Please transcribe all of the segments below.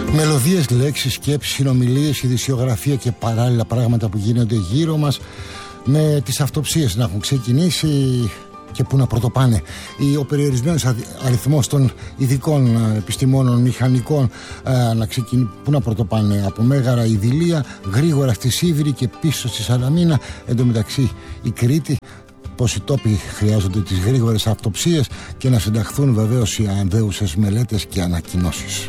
Μελωδίες, λέξεις, σκέψεις, συνομιλίες, ειδησιογραφία και παράλληλα πράγματα που γίνονται γύρω μας, με τις αυτοψίες να έχουν ξεκινήσει και πού να πρωτοπάνε. Ο περιορισμένος αριθμός των ειδικών επιστημόνων, μηχανικών πού να πρωτοπάνε, από Μέγαρα η Δειλία, γρήγορα στη Σίβηρη και πίσω στη Σαλαμίνα. Εν τω μεταξύ η Κρήτη. Πως οι τόποι χρειάζονται τις γρήγορες αυτοψίες και να συνταχθούν βεβαίως οι ανδέουσες μελέτες και ανακοινώσεις.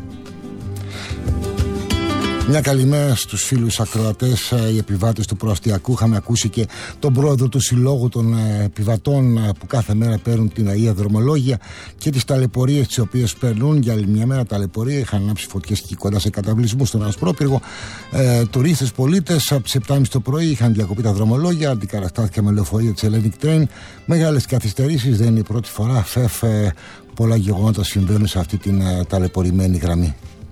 Μια καλημέρα στους φίλους ακροατές, οι επιβάτες του προαστιακού. Είχαμε ακούσει και τον πρόεδρο του Συλλόγου των Επιβατών που κάθε μέρα παίρνουν την ΑΕΑ δρομολόγια και τις ταλαιπωρίες τις οποίες περνούν. Για άλλη μια μέρα ταλαιπωρία, είχαν ανάψει φωτιές και κοντά σε καταβλισμούς στον Ασπρόπυργο. Τουρίστες πολίτες από τις 7.30 το πρωί είχαν διακοπεί τα δρομολόγια, αντικαταστάθηκαν με λεωφορεία της Hellenic Train. Μεγάλες καθυστερήσεις, δεν είναι η πρώτη φορά. Πολλά γεγονότα συμβαίνουν σε αυτή την ταλαιπωρημένη γραμμή.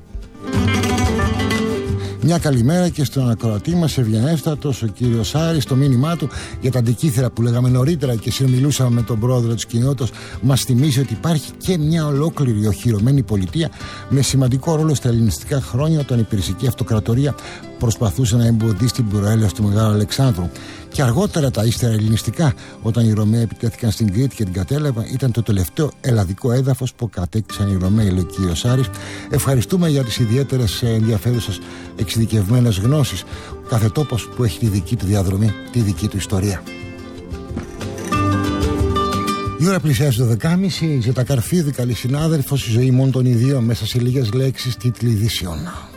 Μια καλημέρα και στον ακροατή μας ευγενέστατος ο κύριος Άρης. Το μήνυμά του για τα αντικήθερα που λέγαμε νωρίτερα και συνομιλούσαμε με τον πρόεδρο της κοινότητας μας θυμίζει ότι υπάρχει και μια ολόκληρη οχυρωμένη πολιτεία με σημαντικό ρόλο στα ελληνιστικά χρόνια, όταν η υπηρεσική αυτοκρατορία προσπαθούσε να εμποδίσει την προέλευση του Μεγάλου Αλεξάνδρου. Και αργότερα τα ύστερα ελληνιστικά, όταν οι Ρωμαίοι επιτέθηκαν στην Κρήτη και την κατέλαβαν, ήταν το τελευταίο ελλαδικό έδαφος που κατέκτησαν οι Ρωμαίοι, λέει ο κύριος Άρης. Ευχαριστούμε για τις ιδιαίτερες ενδιαφέρουσες εξειδικευμένες γνώσεις. Κάθε τόπος που έχει τη δική του διαδρομή, τη δική του ιστορία. Η ώρα πλησιάζει το 12.30. Ζετά Καρφίδη, καλή συνάδελφος. Η ζωή μόνο των ιδίων, μέσα σε λίγες λέξεις, τίτλοι ειδήσεων.